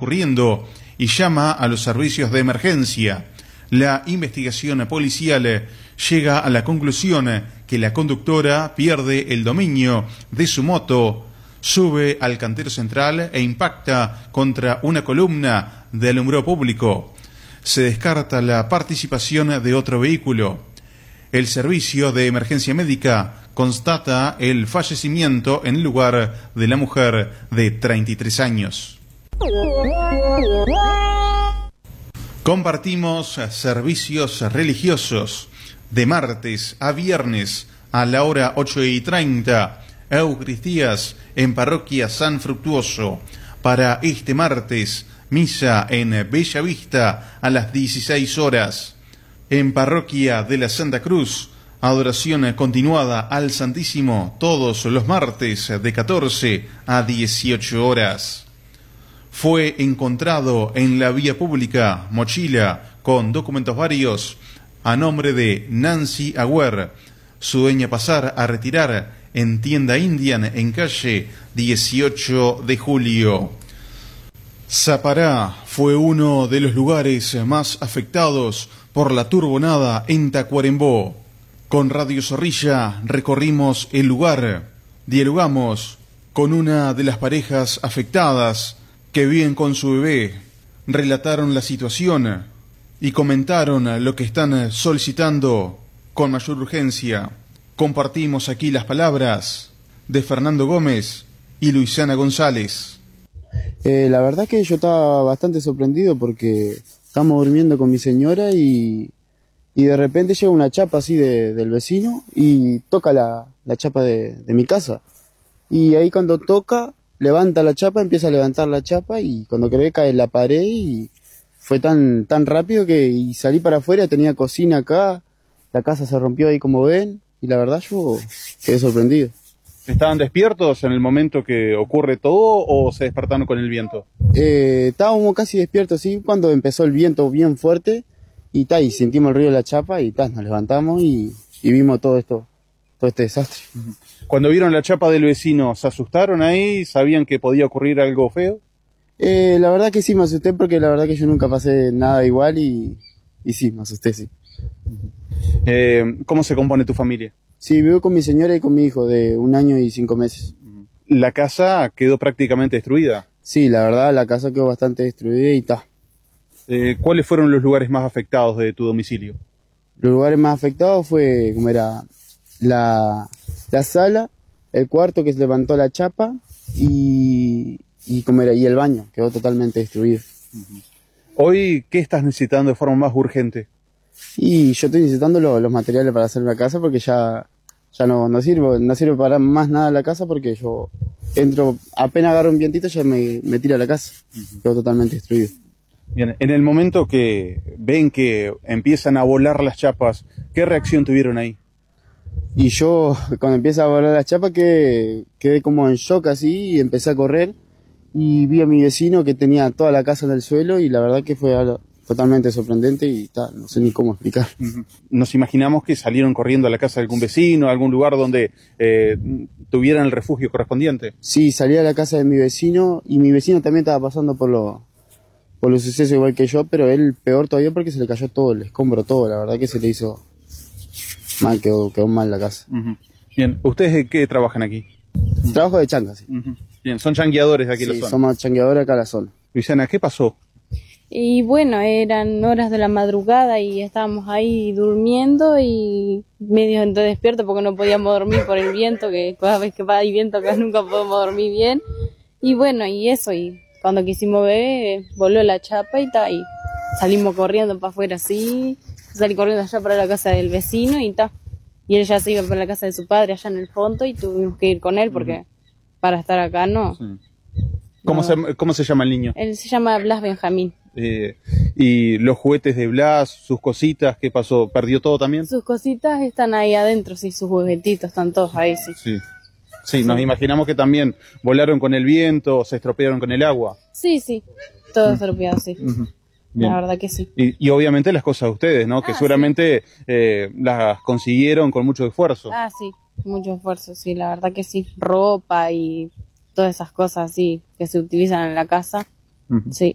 ocurriendo y llama a los servicios de emergencia. La investigación policial llega a la conclusión que la conductora pierde el dominio de su moto, sube al cantero central e impacta contra una columna de alumbrado público. Se descarta la participación de otro vehículo. El servicio de emergencia médica constata el fallecimiento en el lugar de la mujer de 33 años. Compartimos servicios religiosos de martes a viernes a la hora 8:30, Eucaristías en Parroquia San Fructuoso. Para este martes, misa en Bella Vista a las 16 horas. En Parroquia de la Santa Cruz, adoración continuada al Santísimo todos los martes de 14 a 18 horas. Fue encontrado en la vía pública mochila con documentos varios a nombre de Nancy Agüer. Su dueña pasar a retirar en tienda Indian en calle 18 de julio. Zapará fue uno de los lugares más afectados por la turbonada en Tacuarembó. Con Radio Zorrilla recorrimos el lugar, dialogamos con una de las parejas afectadas que viven con su bebé, relataron la situación y comentaron lo que están solicitando con mayor urgencia. Compartimos aquí las palabras de Fernando Gómez y Luisana González. La verdad que yo estaba bastante sorprendido porque estamos durmiendo con mi señora y de repente llega una chapa así del vecino y toca la chapa de mi casa. Y ahí cuando toca, levanta la chapa, empieza a levantar la chapa y cuando cree cae en la pared y fue tan rápido que y salí para afuera, tenía cocina acá, la casa se rompió ahí como ven y la verdad yo quedé sorprendido. ¿Estaban despiertos en el momento que ocurre todo o se despertaron con el viento? Estábamos casi despiertos, sí, cuando empezó el viento bien fuerte y sentimos el ruido de la chapa y nos levantamos y vimos todo este desastre. Cuando vieron la chapa del vecino, ¿se asustaron ahí? ¿Sabían que podía ocurrir algo feo? La verdad que sí me asusté porque la verdad que yo nunca pasé nada igual y sí, me asusté, sí. ¿Cómo se compone tu familia? Sí, vivo con mi señora y con mi hijo de 1 año y 5 meses. ¿La casa quedó prácticamente destruida? Sí, la verdad la casa quedó bastante destruida y está. ¿Cuáles fueron los lugares más afectados de tu domicilio? Los lugares más afectados fue, como era, la sala, el cuarto que se levantó la chapa y el baño quedó totalmente destruido. Hoy, ¿qué estás necesitando de forma más urgente? Y yo estoy necesitando los materiales para hacer la casa porque ya no sirve para más nada la casa porque yo entro, apenas agarro un vientito ya me tira a la casa, quedó totalmente destruido. Bien, en el momento que ven que empiezan a volar las chapas, ¿qué reacción tuvieron ahí? Y yo cuando empieza a volar las chapas quedé como en shock así y empecé a correr y vi a mi vecino que tenía toda la casa en el suelo y la verdad que fue algo totalmente sorprendente y no sé ni cómo explicar. Nos imaginamos que salieron corriendo a la casa de algún vecino, a algún lugar donde tuvieran el refugio correspondiente. Sí, salí a la casa de mi vecino y mi vecino también estaba pasando por los sucesos igual que yo, pero él peor todavía porque se le cayó todo, el escombro, todo, la verdad que se le hizo mal, quedó mal la casa. Bien, ¿ustedes de qué trabajan aquí? Trabajo de changa, sí. Bien, son changueadores de aquí sí, en la zona. Somos changueadores acá en la zona. Luisana, ¿qué pasó? Y bueno, eran horas de la madrugada y estábamos ahí durmiendo y medio despiertos porque no podíamos dormir por el viento, que cada vez que hay viento acá nunca podemos dormir bien. Y bueno, y cuando quisimos ver, voló la chapa y salimos corriendo para afuera así, salí corriendo allá para la casa del vecino y y él ya se iba para la casa de su padre allá en el fondo y tuvimos que ir con él porque para estar acá no. Sí. ¿Cómo se llama el niño? Él se llama Blas Benjamín. ¿Y los juguetes de Blas, sus cositas, qué pasó? ¿Perdió todo también? Sus cositas están ahí adentro, sí, sus juguetitos están todos ahí, sí. Sí, nos imaginamos que también volaron con el viento, se estropearon con el agua. Sí, todo estropeado, sí. Bien. La verdad que sí. Y obviamente las cosas de ustedes, ¿no? Que seguramente las consiguieron con mucho esfuerzo. Sí, mucho esfuerzo, sí, la verdad que sí. Ropa y todas esas cosas así que se utilizan en la casa, sí.